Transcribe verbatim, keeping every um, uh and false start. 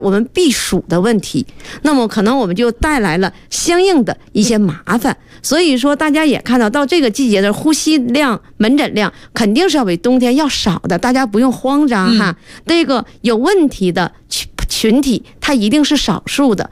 我们避暑的问题，那么可能我们就带来了相应的一些麻烦。所以说大家也看到，到这个季节的呼吸量、门诊量肯定是要比冬天要少的，大家不用慌张哈。这个有问题的群体它一定是少数的，